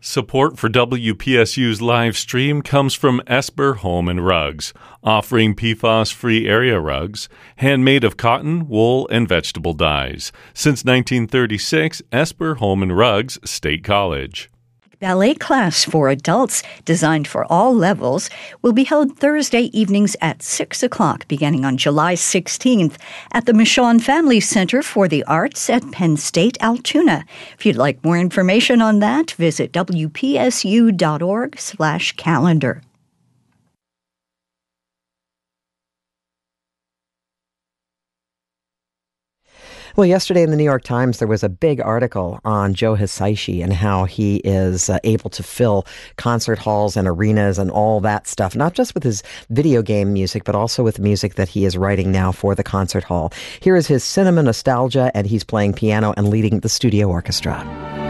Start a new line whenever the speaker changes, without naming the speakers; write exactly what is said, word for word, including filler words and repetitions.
Support for W P S U's live stream comes from Esper Home and Rugs, offering P FAS-free area rugs, handmade of cotton, wool, and vegetable dyes. Since nineteen thirty-six, Esper Home and Rugs, State College.
Ballet class for adults, designed for all levels, will be held Thursday evenings at six o'clock, beginning on July sixteenth, at the Michon Family Center for the Arts at Penn State, Altoona. If you'd like more information on that, visit W P S U dot org slash calendar.
Well, yesterday in the New York Times, there was a big article on Joe Hisaishi and how he is uh, able to fill concert halls and arenas and all that stuff, not just with his video game music, but also with music that he is writing now for the concert hall. Here is his Cinema Nostalgia, and he's playing piano and leading the studio orchestra.